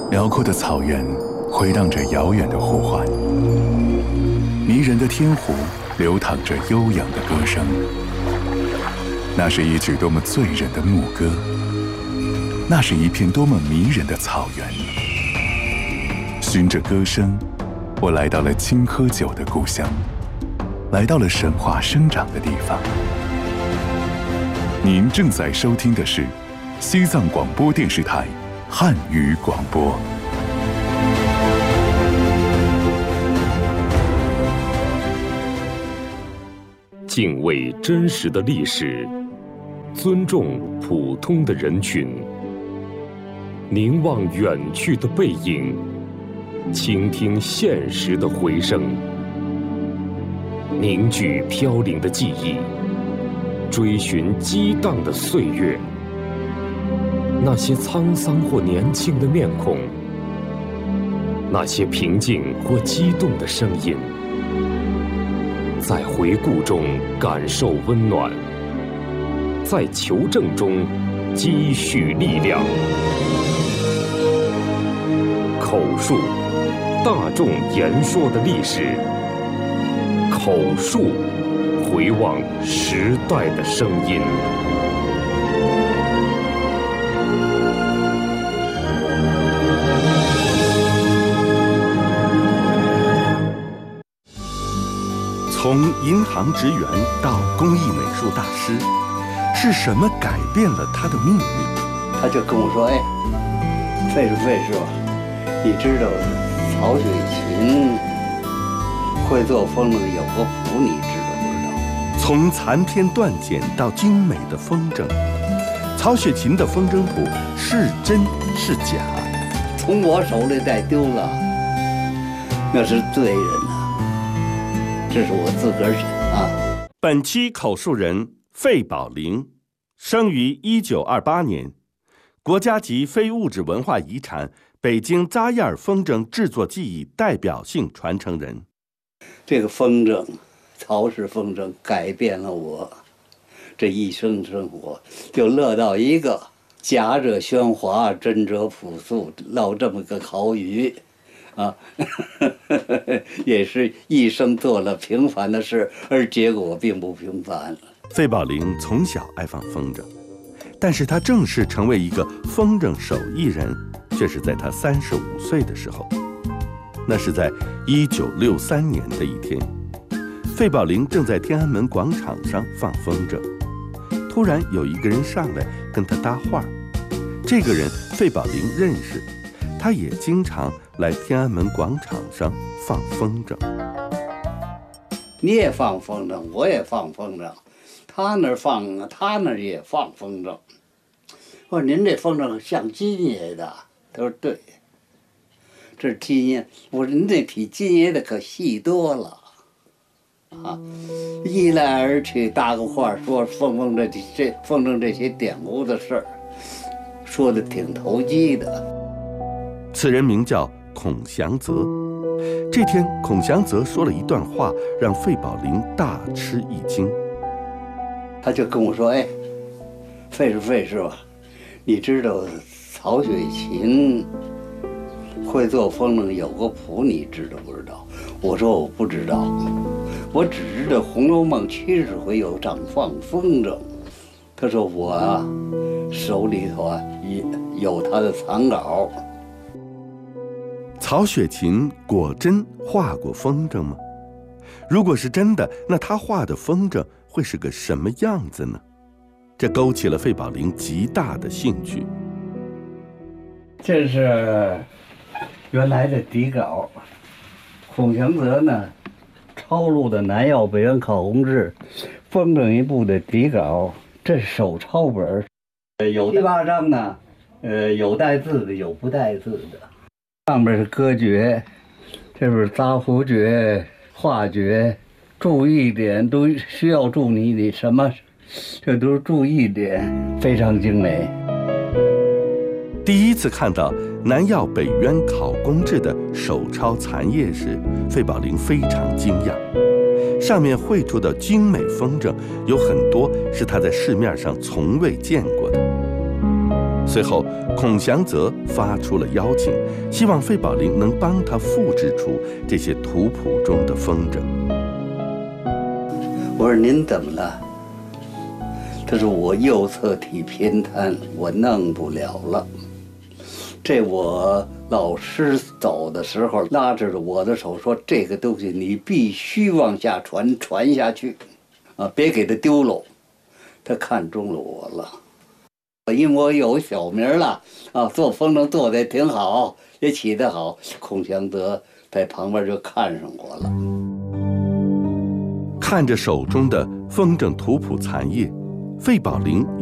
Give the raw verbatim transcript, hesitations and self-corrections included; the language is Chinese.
辽阔的草原回荡着遥远的呼唤，迷人的天湖流淌着悠扬的歌声。那是一曲多么醉人的牧歌，那是一片多么迷人的草原。循着歌声，我来到了青稞酒的故乡，来到了神话生长的地方。您正在收听的是西藏广播电视台汉语广播。 敬畏真实的历史，尊重普通的人群，凝望远去的背影，倾听现实的回声，凝聚飘零的记忆，追寻激荡的岁月。那些沧桑或年轻的面孔，那些平静或激动的声音，在回顾中感受温暖，在求证中积蓄力量。口述，大众言说的历史；口述，回望时代的声音。 从银行职员到工艺美术大师，是什么改变了他的命运？ 他就跟我说：“哎，费事费事吧，你知道曹雪芹会做风筝有个谱，你知道不知道？” 从残篇断简到精美的风筝，曹雪芹的风筝谱是真是假？ 从我手里再丢了，那是罪人呐。这是我自个儿选啊。 本期口述人费宝龄，生于一九二八年，国家级非物质文化遗产北京扎叶尔风筝制作技艺代表性传承人。 这个风筝，曹氏风筝改变了我这一生生活，就乐到一个假者喧哗，真者朴素，落这么个口语。啊，也是一生做了平凡的事，而结果并不平凡。 费宝龄从小爱放风筝，但是他正式成为一个风筝手艺人，却是在他三十五岁的时候。那是在一九六三年的一天，费宝龄正在天安门广场上放风筝，突然有一个人上来跟他搭话。这个人费宝龄认识，他也经常来天安门广场上放风筝。 你也放风筝，我也放风筝，他那儿放，他那儿也放风筝。我说您这风筝像金爷的，他说对，这是金爷。我说您这比金爷的可细多了，啊，一来而去搭个话，说风筝这这风筝这些典故的事儿，说的挺投机的。 此人名叫孔祥泽。这天，孔祥泽说了一段话，让费宝龄大吃一惊。 他就跟我说：“哎，费事费事吧，你知道曹雪芹会做风筝有个谱，你知道不知道？”我说：“我不知道，我只知道《红楼梦》七十回有张放风筝。”他说：“我啊，手里头啊也有他的藏稿。” 曹雪芹果真画过风筝吗？如果是真的，那他画的风筝会是个什么样子呢？这勾起了费宝龄极大的兴趣。 这是原来的底稿，孔祥泽呢抄录的南药北原考红志风筝一部的底稿，这是手抄本，有七八张呢，呃，有带字的，有不带字的。上面是歌诀，这边杂胡诀、画诀，注意点都需要注意你什么，这都是注意点，非常精美。 第一次看到南药北渊考公志的手抄残页时，费宝龄非常惊讶。上面绘出的精美风筝有很多是他在市面上从未见过的。 随后，孔祥泽发出了邀请，希望费宝林能帮他复制出这些图谱中的风筝。 我说您怎么了？他说我右侧体偏瘫，我弄不了了。这我老师走的时候拉着我的手说：“这个东西你必须往下传，传下去，啊，别给它丢了。”他看中了我了。因为我有小名了啊，做风筝做的挺好，也起得好。孔祥泽在旁边就看上我了。 看着手中的风筝图谱残页，费宝林